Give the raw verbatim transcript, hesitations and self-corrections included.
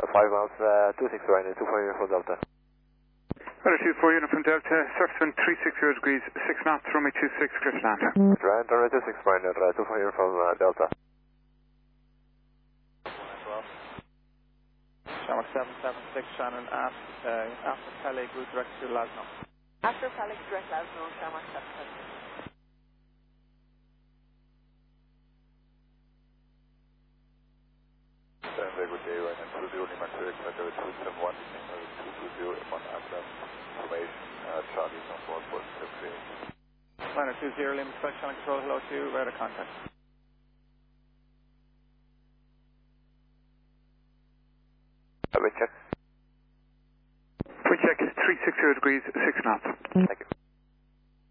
five miles, uh, two six right, two four for Delta. Weather two four Uniform Delta, surface wind three six zero degrees, six knots, runway two six, clear to land. Right, runway two six right, uh, two four from uh, Delta. Shamrock seven seven six, Shannon, aft, uh, after Pele, good direct to Lasno. After Pele, direct Lasno, Shamrock seven seven six. Very good day, right, and two zero Lima Quebec, two seven one, two two zero, one after information, uh, Charlie, number one, four, six, eight. Liner two zero, Lima Quebec, Channel Control, hello to radar contact. Uh, wind check. Wind check three six zero degrees, six knots. Thank you.